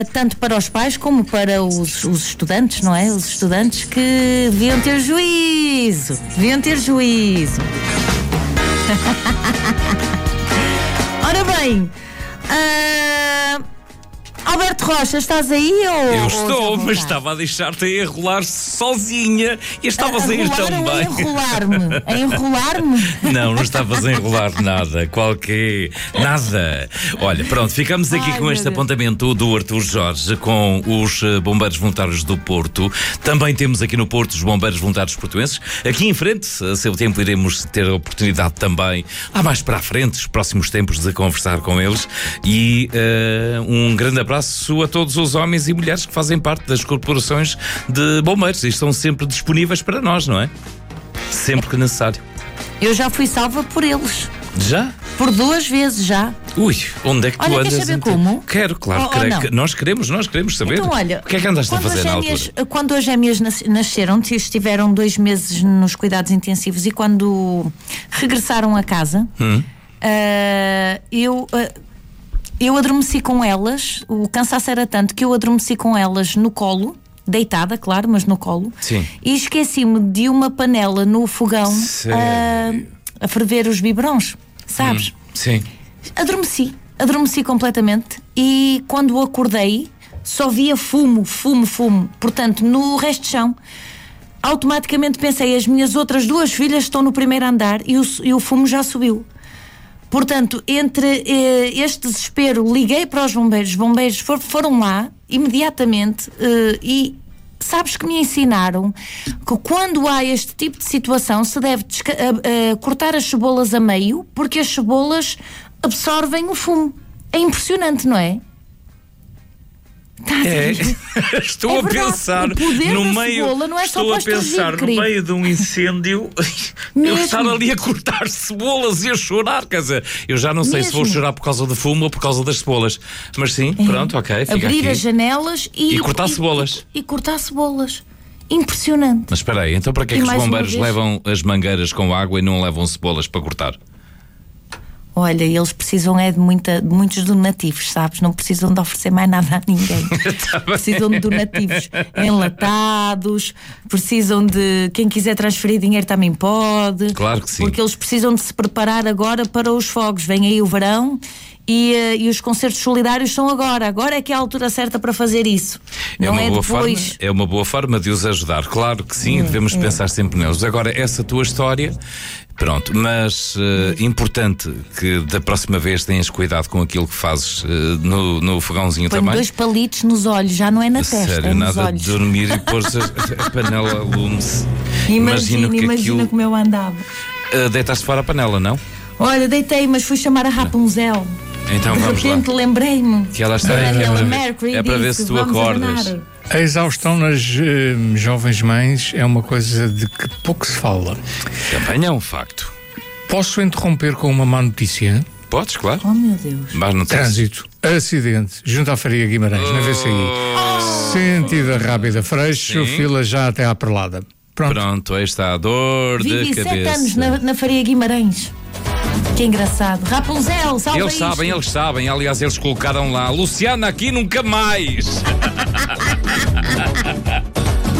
tanto para os pais como para os estudantes, não é? Os estudantes que deviam ter juízo. Ora bem, Alberto Rocha, estás aí ou... Eu estou, mas estava a deixar-te a enrolar-se sozinha e estavas a ir tão bem. A enrolar-me? Não estavas a enrolar nada, nada. Olha, pronto, ficamos aqui com este apontamento do Arthur Jorge com os Bombeiros Voluntários do Porto. Também temos aqui no Porto os Bombeiros Voluntários Portuenses. Aqui em frente, a seu tempo, iremos ter a oportunidade também, lá mais para a frente, os próximos tempos, de conversar com eles. E um grande abraço a todos os homens e mulheres que fazem parte das corporações de bombeiros e estão sempre disponíveis para nós, não é? Sempre que necessário. Eu já fui salva por eles. Já? Por 2 vezes já. Ui, onde é que tu andas? Queres saber como? Quero, claro. Nós queremos saber. Então, olha, o que é que andaste a fazer na altura? Quando as gêmeas nasceram, estiveram 2 meses nos cuidados intensivos e quando regressaram a casa, eu adormeci com elas. O cansaço era tanto que eu adormeci com elas no colo, deitada, claro, mas no colo. Sim. E esqueci-me de uma panela no fogão a ferver os biberons, sabes? Sim. Adormeci completamente e quando acordei só via fumo. Portanto, no resto de chão, automaticamente pensei, as minhas outras 2 filhas estão no primeiro andar e o fumo já subiu. Portanto, entre este desespero, liguei para os bombeiros. Os bombeiros foram lá imediatamente e sabes que me ensinaram que quando há este tipo de situação se deve cortar as cebolas a meio, porque as cebolas absorvem o fumo. É impressionante, não é? Estou a pensar no meio, não é estou a pensar no meio de um incêndio eu estar ali a cortar cebolas e a chorar, quer dizer, eu já não sei se vou chorar por causa do fumo ou por causa das cebolas, mas sim, pronto, ok, fica abrir aqui. As janelas e cortar cebolas. E cortar cebolas. Impressionante. Mas espera aí, então para que é que os bombeiros levam as mangueiras com água e não levam cebolas para cortar? Olha, eles precisam de muitos donativos, sabes? Não precisam de oferecer mais nada a ninguém. Precisam de donativos enlatados, precisam de... Quem quiser transferir dinheiro também pode. Claro que sim. Porque eles precisam de se preparar agora para os fogos. Vem aí o verão e os concertos solidários são agora. Agora é que é a altura certa para fazer isso. Não é depois. É uma boa forma de os ajudar. Claro que sim, devemos pensar sempre neles. Agora, essa tua história... Pronto, mas importante que da próxima vez tenhas cuidado com aquilo que fazes no fogãozinho. Põe também. 2 palitos nos olhos, já não é na testa. Sério, é nada olhos. de dormir e pôr a panela a lume-se. Imagina como eu andava. Deitaste fora a panela, não? Olha, deitei, mas fui chamar a Rapunzel. Então vamos lá. De repente lembrei-me que ela está aí, é para ver se tu acordas. A exaustão nas jovens mães é uma coisa de que pouco se fala. Também é um facto. Posso interromper com uma má notícia? Podes, claro. Oh, meu Deus. Má notícia. Trânsito, acidente, junto à Faria Guimarães, na VCI. Sentido rápida, Freixo, fila já até à Perlada. Pronto, aí está a dor de cabeça. 7 anos na Faria Guimarães. Que engraçado. Rapunzel, salva Eles sabem. Aliás, eles colocaram lá: Luciana aqui nunca mais.